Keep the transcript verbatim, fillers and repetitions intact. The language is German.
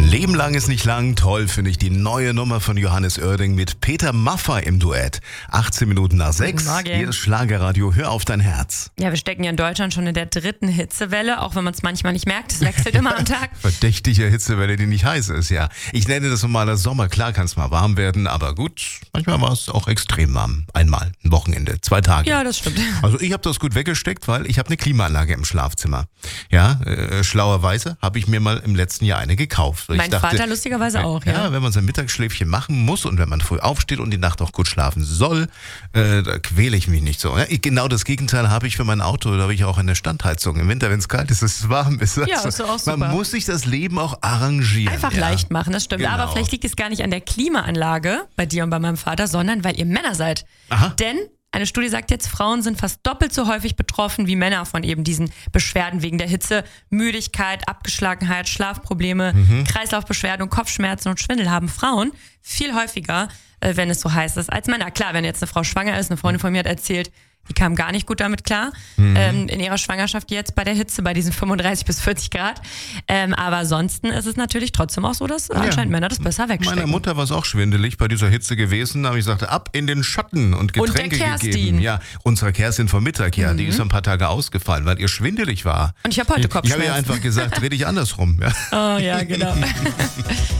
Leben lang ist nicht lang. Toll finde ich die neue Nummer von Johannes Oerding mit Peter Maffay im Duett. achtzehn Minuten nach sechs. Hier ist Schlagerradio. Hör auf dein Herz. Ja, wir stecken ja in Deutschland schon in der dritten Hitzewelle, auch wenn man es manchmal nicht merkt. Es wechselt immer am Tag. Verdächtige Hitzewelle, die nicht heiß ist, ja. Ich nenne das normaler Sommer. Klar kann es mal warm werden, aber gut, manchmal war es auch extrem warm. Einmal, ein Wochenende, zwei Tage. Ja, das stimmt. Also ich habe das gut weggesteckt, weil ich habe eine Klimaanlage im Schlafzimmer. Ja, äh, schlauerweise habe ich mir mal im letzten Jahr eine gekauft. Mein ich dachte, Vater lustigerweise auch, ja. Ja, wenn man sein Mittagsschläfchen machen muss und wenn man früh aufsteht und die Nacht auch gut schlafen soll, äh, da quäle ich mich nicht so. Ja, genau das Gegenteil habe ich für mein Auto. Da habe ich auch eine Standheizung. Im Winter, wenn es kalt ist, ist es warm ist. Ja, ist so auch super. Man muss sich das Leben auch arrangieren. Einfach ja. leicht machen, das stimmt. Genau. Aber vielleicht liegt es gar nicht an der Klimaanlage bei dir und bei meinem Vater, sondern weil ihr Männer seid. Aha. Denn eine Studie sagt jetzt, Frauen sind fast doppelt so häufig betroffen wie Männer von eben diesen Beschwerden wegen der Hitze. Müdigkeit, Abgeschlagenheit, Schlafprobleme, mhm. Kreislaufbeschwerden und Kopfschmerzen und Schwindel haben Frauen viel häufiger, äh, wenn es so heiß ist, als Männer. Klar, wenn jetzt eine Frau schwanger ist, eine Freundin von mir hat erzählt, die kam gar nicht gut damit klar, mhm. ähm, in ihrer Schwangerschaft jetzt bei der Hitze, bei diesen fünfunddreißig bis vierzig Grad. Ähm, aber ansonsten ist es natürlich trotzdem auch so, dass ja. anscheinend Männer das besser wegstecken. Meiner Mutter war es auch schwindelig bei dieser Hitze gewesen, aber ich sagte, ab in den Schatten und Getränke und der Kerstin. gegeben. Ja, unsere Kerstin vom Mittag, ja, mhm. die ist ein paar Tage ausgefallen, weil ihr schwindelig war. Und ich habe heute Kopfschmerzen. Ich habe ihr einfach gesagt, dreh dich andersrum. Ja. Oh ja, genau.